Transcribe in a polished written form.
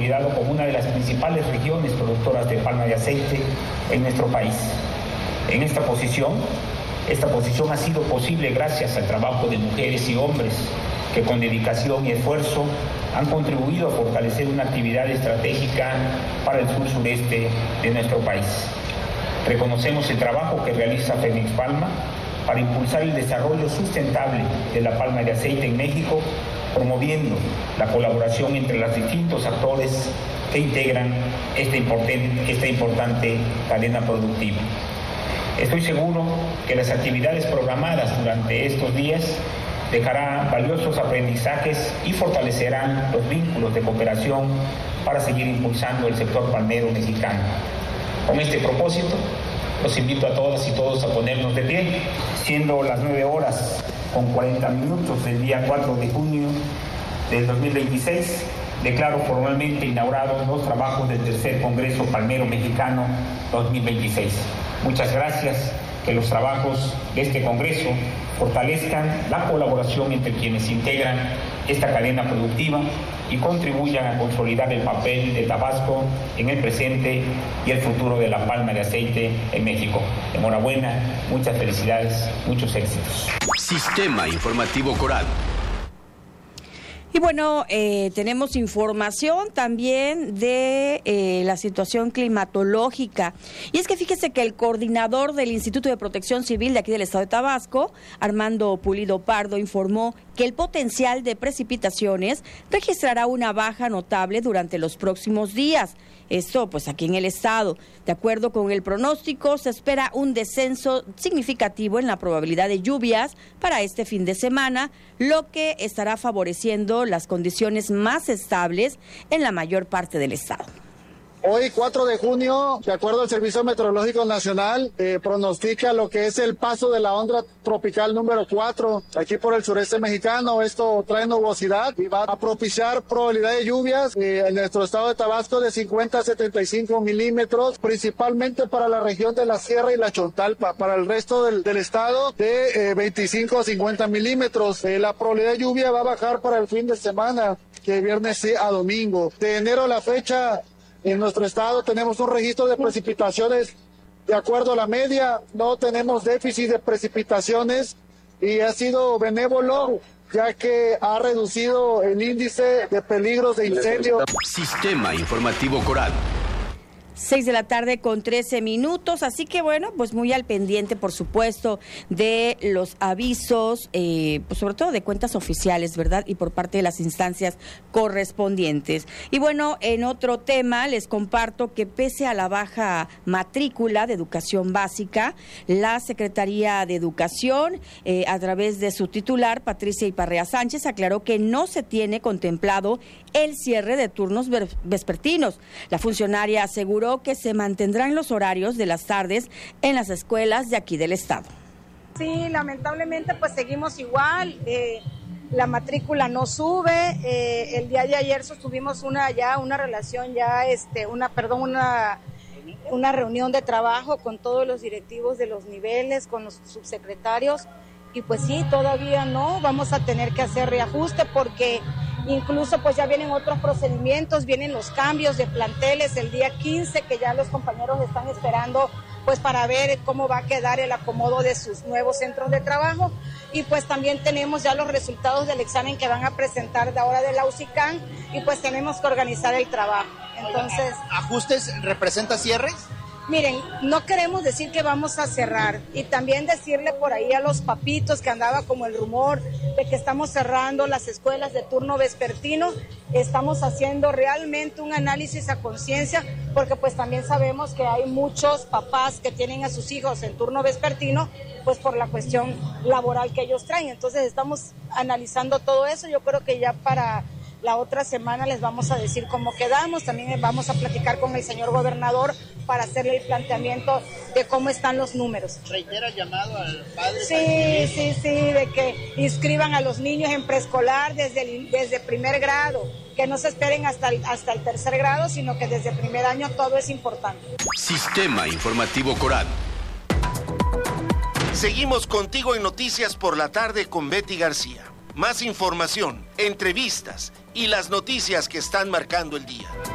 consolidado como una de las principales regiones productoras de palma de aceite en nuestro país. En esta posición ha sido posible gracias al trabajo de mujeres y hombres que con dedicación y esfuerzo han contribuido a fortalecer una actividad estratégica para el sur-sureste de nuestro país. Reconocemos el trabajo que realiza Fénix Palma para impulsar el desarrollo sustentable de la palma de aceite en México, promoviendo la colaboración entre los distintos actores que integran esta importante cadena productiva. Estoy seguro que las actividades programadas durante estos días dejarán valiosos aprendizajes y fortalecerán los vínculos de cooperación para seguir impulsando el sector palmero mexicano. Con este propósito, los invito a todas y todos a ponernos de pie, siendo las 9:40 del día 4 de junio del 2026, declaro formalmente inaugurados los trabajos del tercer Congreso Palmero Mexicano 2026. Muchas gracias. Que los trabajos de este Congreso fortalezcan la colaboración entre quienes integran esta cadena productiva y contribuyan a consolidar el papel de Tabasco en el presente y el futuro de la palma de aceite en México. Enhorabuena, muchas felicidades, muchos éxitos. Sistema Informativo Coral. Y bueno, tenemos información también de la situación climatológica. Y es que fíjese que el coordinador del Instituto de Protección Civil de aquí del estado de Tabasco, Armando Pulido Pardo, informó que el potencial de precipitaciones registrará una baja notable durante los próximos días. Esto pues aquí en el estado. De acuerdo con el pronóstico, se espera un descenso significativo en la probabilidad de lluvias para este fin de semana, lo que estará favoreciendo las condiciones más estables en la mayor parte del estado. Hoy, 4 de junio, de acuerdo al Servicio Meteorológico Nacional, pronostica lo que es el paso de la onda tropical número 4 aquí por el sureste mexicano. Esto trae nubosidad y va a propiciar probabilidad de lluvias en nuestro estado de Tabasco de 50 a 75 milímetros, principalmente para la región de la Sierra y la Chontalpa. Para el resto del estado, de 25 a 50 milímetros. La probabilidad de lluvia va a bajar para el fin de semana, que viernes a domingo. De enero a la fecha, en nuestro estado tenemos un registro de precipitaciones de acuerdo a la media, no tenemos déficit de precipitaciones y ha sido benévolo ya que ha reducido el índice de peligros de incendio. Sistema Informativo Coral. 6:13 p.m, así que bueno, pues muy al pendiente, por supuesto, de los avisos, pues sobre todo de cuentas oficiales, ¿verdad? Y por parte de las instancias correspondientes. Y bueno, en otro tema, les comparto que pese a la baja matrícula de educación básica, la Secretaría de Educación, a través de su titular, Patricia Iparrea Sánchez, aclaró que no se tiene contemplado el cierre de turnos vespertinos. La funcionaria aseguró que se mantendrán los horarios de las tardes en las escuelas de aquí del estado. Sí, lamentablemente pues seguimos igual, la matrícula no sube, el día de ayer sostuvimos una reunión de trabajo con todos los directivos de los niveles, con los subsecretarios, y pues sí, todavía no, vamos a tener que hacer reajuste porque incluso pues ya vienen otros procedimientos, vienen los cambios de planteles el día 15 que ya los compañeros están esperando pues para ver cómo va a quedar el acomodo de sus nuevos centros de trabajo, y pues también tenemos ya los resultados del examen que van a presentar de ahora de la UCICAN y pues tenemos que organizar el trabajo. Entonces, ¿ajustes representa cierres? Miren, no queremos decir que vamos a cerrar y también decirle por ahí a los papitos que andaba como el rumor de que estamos cerrando las escuelas de turno vespertino. Estamos haciendo realmente un análisis a conciencia porque pues también sabemos que hay muchos papás que tienen a sus hijos en turno vespertino pues por la cuestión laboral que ellos traen. Entonces estamos analizando todo eso. Yo creo que ya para la otra semana les vamos a decir cómo quedamos. También vamos a platicar con el señor gobernador para hacerle el planteamiento de cómo están los números. ¿Reitera llamado al padre? Sí, de que inscriban a los niños en preescolar desde primer grado, que no se esperen hasta el tercer grado, sino que desde primer año todo es importante. Sistema Informativo Coral. Seguimos contigo en Noticias por la Tarde con Betty García. Más información, entrevistas y las noticias que están marcando el día.